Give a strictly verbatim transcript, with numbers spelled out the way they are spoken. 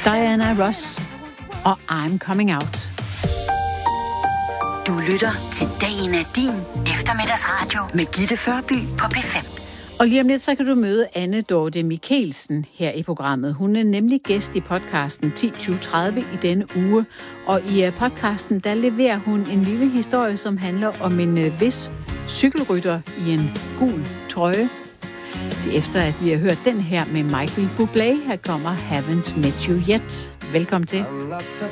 Diana Ross og I'm Coming Out. Du lytter til Dagen er din eftermiddagsradio med Gitte Førby på P fem. Og lige om lidt, så kan du møde Anne Dorte Mikkelsen her i programmet. Hun er nemlig gæst i podcasten ti tyve tredive i denne uge. Og i podcasten, der leverer hun en lille historie, som handler om en vis cykelrytter i en gul trøje. Det er efter, at vi har hørt den her med Michael Bublé. Her kommer Haven't Met You Yet. Velkommen til.